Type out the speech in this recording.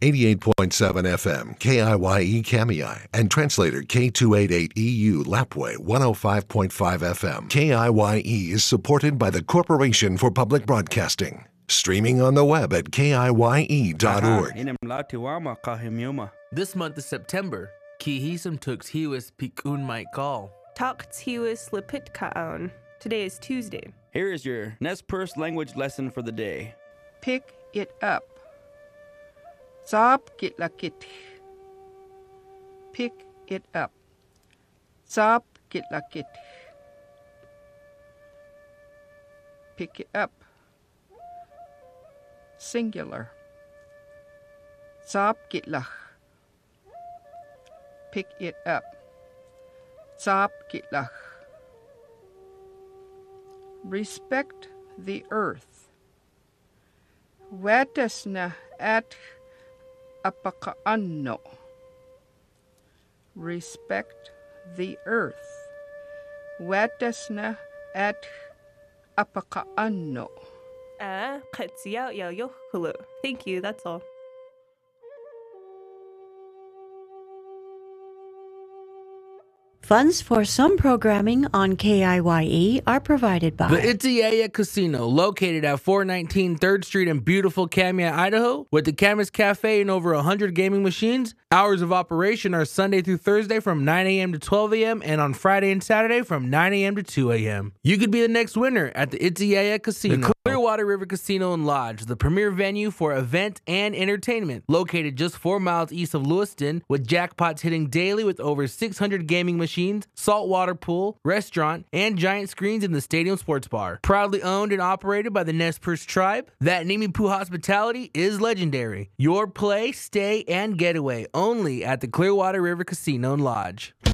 88.7 FM, KIYE Kamiai, and translator K288EU Lapway 105.5 FM. KIYE is supported by the Corporation for Public Broadcasting. Streaming on the web at KIYE.org. This month of September, Kihisam Tux Hiwis Pikun Mike Call. Talks Hiwis Lipit Kaon. Today is Tuesday. Here is your Nez Perce language lesson for the day. Pick it up. Zab git lakit. Pick it up. Zab git lakit. Pick it up. Singular. Zab git lach. Pick it up. Zab git lach. Respect the earth. Wetasna at apakaano. Respect the earth. Wetasna at apakaano. Thank you, that's all. Funds for some programming on KIYE are provided by The Itiyaya Casino, located at 419 3rd Street in beautiful Kamiah, Idaho, with the Camas Cafe and over 100 gaming machines. Hours of operation are Sunday through Thursday from 9 a.m. to 12 a.m. and on Friday and Saturday from 9 a.m. to 2 a.m. You could be the next winner at the Itiyaya Casino. The Clearwater River Casino and Lodge, the premier venue for event and entertainment, located just 4 miles east of Lewiston, with jackpots hitting daily with over 600 gaming machines, saltwater pool, restaurant, and giant screens in the stadium sports bar. Proudly owned and operated by the Nez Perce tribe, that Nimipu hospitality is legendary. Your play, stay, and getaway only at the Clearwater River Casino and Lodge.